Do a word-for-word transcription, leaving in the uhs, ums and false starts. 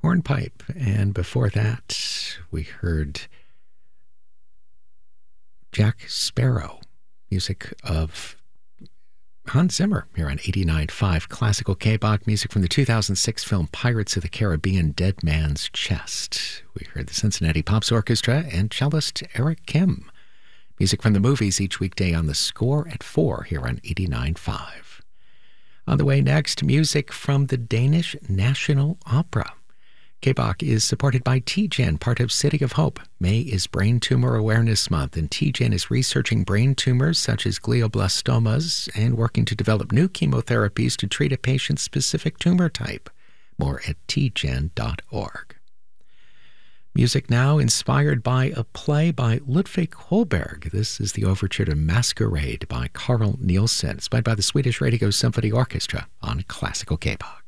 Hornpipe. And before that, we heard Jack Sparrow, music of Hans Zimmer here on eighty-nine point five Classical K-Bach, music from the two thousand six film Pirates of the Caribbean, Dead Man's Chest. We heard the Cincinnati Pops Orchestra and cellist Eric Kim. Music from the movies each weekday on The Score at four here on eighty-nine point five. On the way next, music from the Danish National Opera. K-Bach is supported by T G E N, part of City of Hope. May is Brain Tumor Awareness Month, and T G E N is researching brain tumors such as glioblastomas and working to develop new chemotherapies to treat a patient's specific tumor type. More at T G E N dot org. Music now inspired by a play by Ludwig Holberg. This is the overture to Masquerade by Carl Nielsen, inspired by the Swedish Radio Symphony Orchestra on Classical K-Bach.